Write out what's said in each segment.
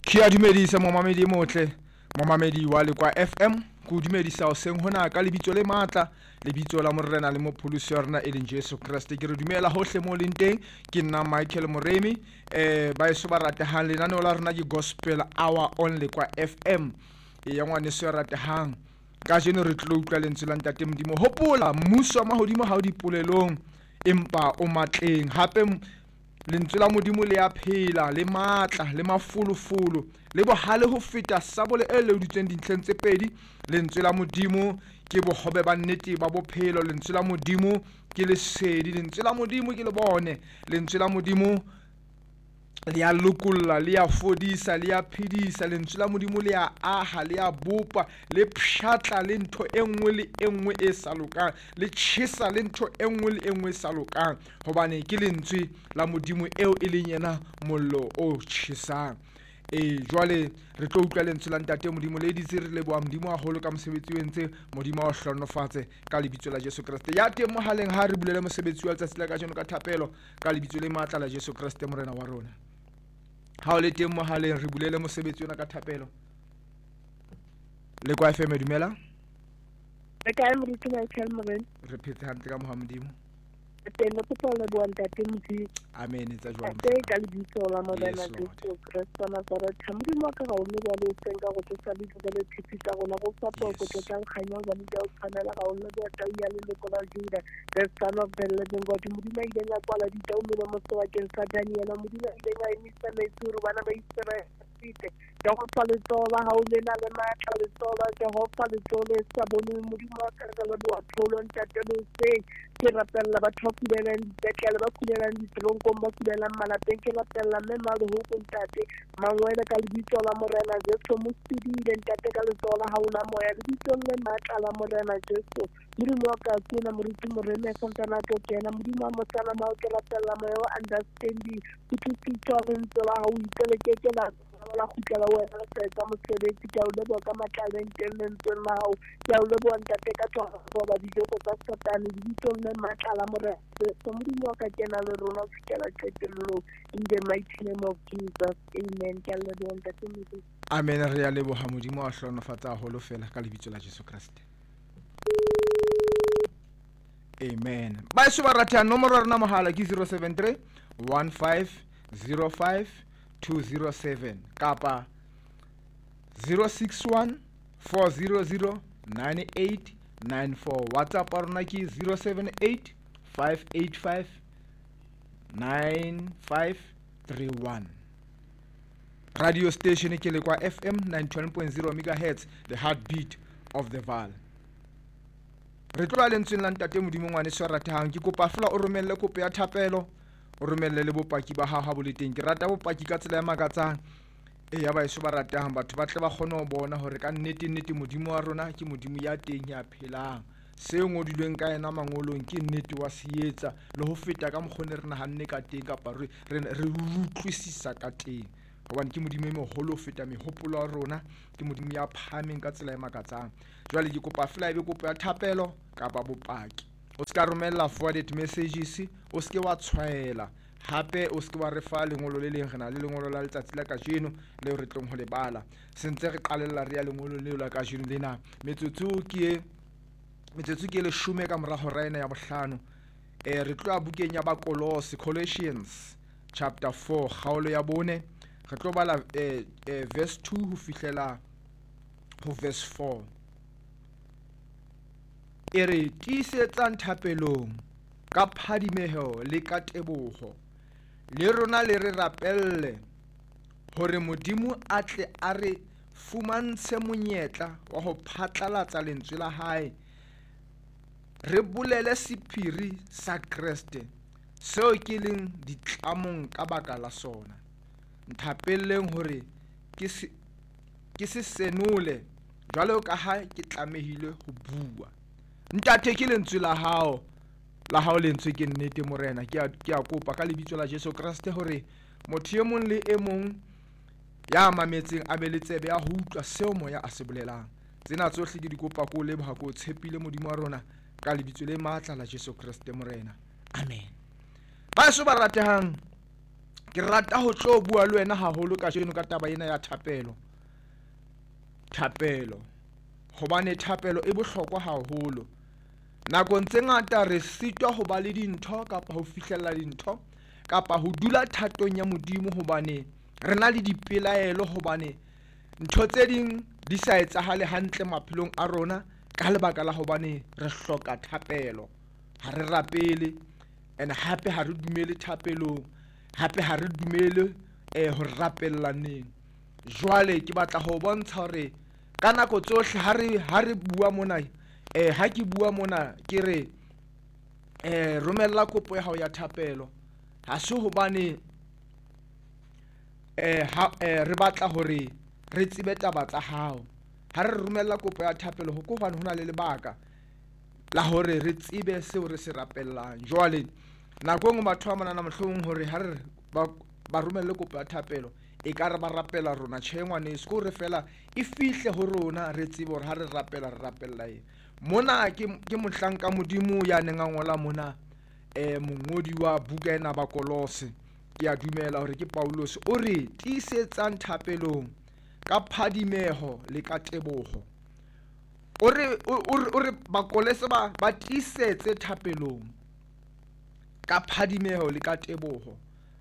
Ke a dumedisa momamedi motle, momamedi wa Lekwa FM, ku dumedisa o seng hona ka lebitso le matla, lebitso la morena le mopholosi wa rena e leng Jesu Kriste. Ke re dumela hohle mo leng teng, ke nna Michael Moremi, ba eso ba ratehang lenaneo la rena ke Gospel Hour on Lekwa FM. E ya ngwaneso ya ratehang. Ka jeno re tlo utlwa lentswe la Ntate Modimo. Hopola mmuso wa mahodimo ha o dipolelong, empa o matleng. Hape lentswe la Modimo le a phela, le matla, le mafolofolo, le bohale ho feta sabole e leuditsweng dintlheng tse pedi. Lentswe la Modimo ke bohobe ba nnete ba bophelo. Lentswe la Modimo ke lesedi. Lentswe la Modimo ke le bone. Lentswe la Modimo le a lokolla, le a fodisa, le a phedisa. Lentswe la Modimo le a aha, le a bopa, le pshatla le ntho e nngwe le e nngwe e sa lokang, le tjhesa le ntho e nngwe le e nngwe e sa lokang, hobane ke lentswe la Modimo eo e leng yena mollo o tjhesang. Jwale re tlo utlwa lentswe la Ntate Modimo le ditse re leboha Modimo haholo ka mosebetsi o entse, Modimo o hlonofatse ka lebitso la Jesu Kriste. Ya teng mohaleng ha re bulele mosebetsi wa letsatsi la kajeno ka thapelo ka lebitso le matla la Jesu Kriste morena wa rona. Ha o le teng mohaleng re bulele mosebetsi ona ka thapelo. Lekwa FM dumela. Re kae moruti Michael Moremi? Re phetse hantle ka moha Modimo. Teng le potso le bua Ntate Modimo. Amen tsa jwang. Ka lebitso la morena Jesu Kriste wa Nazareth. Modimo wa ka ga o le ba le teng ka go tsosa le dibele tshipi tsa rona go fapa go tla kganya ba ntse o tshwanela ga o le ba tau ya le ko la Juda. The son of the living God. Modimo ile ya kwala ditau mo mo wa ke sa Daniel. Modimo ile ya imisa metsuru bana ba Israel. Ya go fa letsola ha o le na le matla letsola Jehova letsola sa bone Modimo wa ka ga le wa tlolo Ntate le se ke rapella ba thopile dipetlele ba kulelang ditronko ba kulelang malapeng ke rapella mme malo ho go Ntate mangwele ka lebitso la morena Jesu mo sidile Ntate ka letsola ha ona moya le bitso le matla la morena Jesu Modimo wa ka tsena moruti morena sontana to kena Modimo wa mosala ma o ke rapella moya understanding to tsitso la ha o iteleke la la khutla wena la tsa mosebetsi ka o lebo ka matlhalenteng lentsweng la hao ka o lebo Ntate ka tswa ba dijoko tsa satane di bitso le matla more so Modimo wa ka kena le rona fitela qetello in the mighty name of Jesus amen ka le bo Ntate Modimo. Amen. Re ya leboha Modimo a hlonofatsa haholo fela ka lebitso la Jesu Kriste. Amen. Ba eso ba ratha nomoro ya rena mohala ke 073 1505 207 kapa 061 400 9894. WhatsApp rona ke 078 585 9531. Radio station ke Lekwa FM 91.0 MHz, the heartbeat of the Val. Re tloa lentsweng la Ntate Modimo ngwane se ratehang ke kopa fela o romelle kopo ya thapelo, o romelle le bopaki ba hao ha bo le teng. Ke rata bopaki ka tsela ya makatsang ya ba eso ba ratehang batho ba tle ba kgone ho bona hore ka nnete Modimo wa rona ke Modimo ya teng ya phelang. Se ngodilweng ka ena mangolong ke nnete wa sietsa le ho feta ka mokgone re nahanne ka teng kapa re utlwisisa ka teng, hobane ke Modimo e moholo ho feta mehopolo ya rona, ke Modimo ya phahameng ka tsela ya makatsang. Jwale ke kopa fela ebe kopo ya thapelo kapa bopaki. O ska romella forwarded messages, o ske wa tshwaela hape o ske wa re fa lengolo le leng. Rena le lengolo la letsatsi la kajeno leo re tlong ho le bala sentse re qalella re ya lengolo leo la kajeno lena. Metsotso ke le shume ka mora hora ena ya bohlano. Re tloa bukeng ya Bakolose, Colossians chapter 4 kgaolo ya 4. Re tlo bala verse 2 ho fihlela ho verse 4. E re tiisetsang thapelong ka phadimeho le ka teboho, le rona le re rapelle hore Modimo a tle a re fumantshe monyetla wa ho phatlalatsa lentswe la hae, re bolele sephiri sa Kriste seo ke leng ditlamong ka baka la sona, nthapelleng hore ke se senole jwalo ka ha ke tlamehile ho bua. Ntate ke lentswe la hao lentswe ke nnete morena. Ke a kopa ka lebitso la Jesu Kriste hore motho e mong le e mong ya mametseng a be le tsebe ya ho utlwa seo moya a se bolelang. Tsena tsohle ke di kopa ko leboha ko tshepile Modimo wa rona ka lebitso le matla la Jesu Kriste morena. Amen. Ba so ba ratehang ke rata ho tlo bua le wena haholo ka jeno ka taba ena ya thapelo. Hobane thapelo e bohlokwa haholo. Nakong tse ngata re sitwa ho ba le dintho kapa ho fihlella dintho kapa ho dula thatong ya Modimo hobane re na le dipelaelo, hobane ntho tse ding di sa etsahale hantle maphelong a rona ka lebaka la hobane re hloka thapelo. Ha re rapele, and hape ha re dumele thapelong, hape ha re dumele ho rapellaneng. Jwale ke batla ho bontsha hore ka nako tsohle ha re bua mona, ha ke bua mona ke re romella kopo ya hao ya thapelo, ha se hobane re batla hore re tsebe taba tsa hao. Ha re romella kopo ya thapelo ho hobane hona le lebaka la hore re tsebe seo re se rapellang. Jwale nako engwe batho ba monana mohlomong hore ha re ba romelle kopo ya thapelo e ka re ba rapela rona. Tjhe ngwaneso, ko re fela e fihle ho rona re tsebe hore ha re rapella eng. Mona ke mohlanka Modimo ya neng a ngola mona mongodi wa buka ena ba Kolose. Ke a dumela hore ke Paulus o re tiisetsang thapelong ka phadimeho le ka teboho. O re ba Kolose ba tiisetse thapelong ka phadimeho le ka teboho.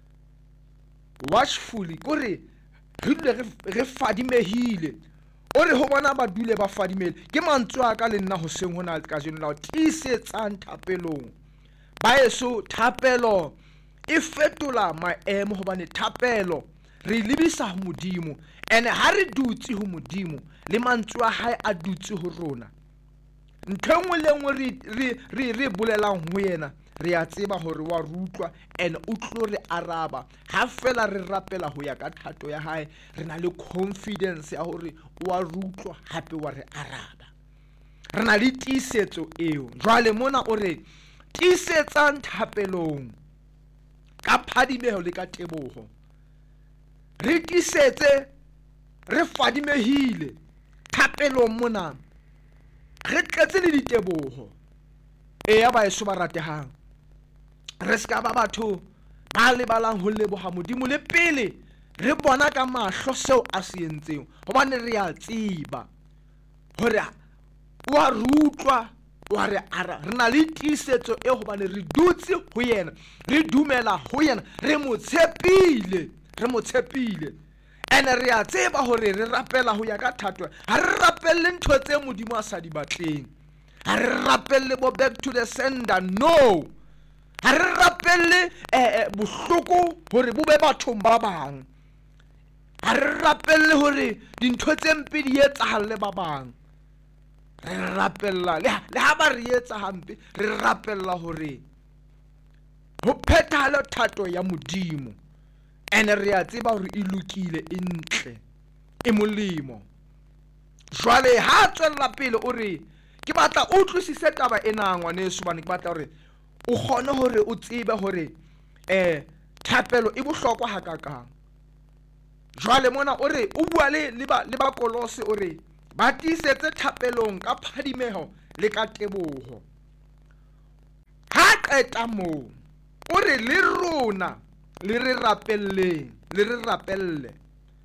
Watchfully kore re dule re fadimehile. O re ho bona ba dule ba fadimehile. Ke mantswe a ka le nna hoseng hona ka jeno la tiisetsang thapelong. Baeso thapelo e fetola maemo hobane thapelo re lebisa ho Modimo, and ha re dutse ho Modimo le mantswe a hae a dutse ho rona. Ntho engwe le engwe re bolelang ho yena re a tseba hore wa rutlwa, and o tlo re araba. Ha fela re rapela ho ya ka thato ya hae, re na le confidence ya hore wa rutlwa hape wa re araba. Re na le tiisetso eo. Jwale mona o re tiisetsang thapelong ka phadimeho le ka teboho. Re tiisetse re fadimehile thapelong mona, re tletse le diteboho. Eya baeso ba ratehang, re ska ba batho ba lebalang ho leboha Modimo le pele re bona ka mahlo seo a se entseng, hobane re a tseba hore wa rutlwa wa re ara. Re na le tiisetso e hobane re dutse ho yena, re dumela ho yena, re mo tshepile, and re a tseba hore re rapela ho ya ka thato. Ha re rapelle ntho tse Modimo a sa di batleng, ha re rapelle bo back to the sender, no. Ha re rapelle bohloko hore bo be bathong ba bang, ha re rapelle hore dintho tse mpe di etsahalle ba bang. Re rapella le ha ba re etsa hampe, re rapella hore ho phethahale thato ya Modimo, and re a tseba hore e lokile, e ntle, e molemo. Jwale ha tswella pele o re ke batla o tlosise taba ena ngwaneso, bane ke batla hore o kgone hore o tsebe hore thapelo e bohlokwa hakakang. Jwale mona o re o bua le ba Kolose, o re ba tiisetse thapelong ka phadimeho le ka teboho. Ha qeta moo o re le rona le re rapelle.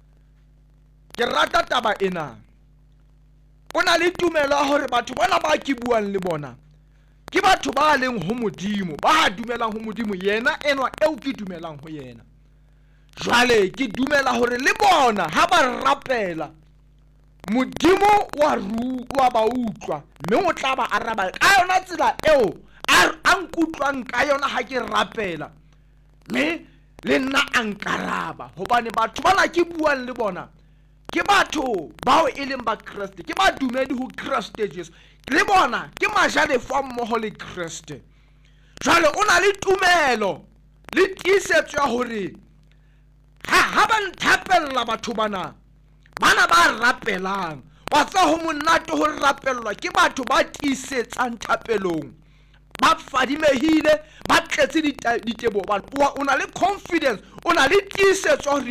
Ke rata taba ena. O na le tumelo hore batho bona ba ke buang le bona ke batho ba leng ho Modimo, ba dumelang ho Modimo, yena enwa eo ke dumelang ho yena. Jwale ke dumela hore le bona ha ba rapela Modimo wa ba utlwa, mme o tla ba araba ka yona tsela eo a nkutlwang ka yona ha ke rapela, mme le nna a nkaraba. Hobane batho bana ke buang le bona ke batho bao e leng ba Kriste, ke ba dumedi ho Kriste Jesu, le bona ke majalefa mmoho le Kriste. Jwale o na le tumelo le tiisetso ya hore ha ba nthapella batho bana ba rapelang. Wa tsa ho monate ho rapellwa ke batho ba tiisetsang thapelong, ba fadimehile, ba tletse ditebo. O na le confidence, o na le tiisetso hore